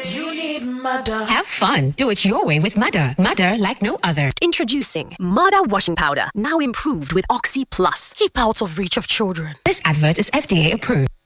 You need Mother. Have fun. Do it your way with Mother. Mother like no other. Introducing Mother washing powder, now improved with Oxy Plus. Keep out of reach of children. This advert is FDA approved.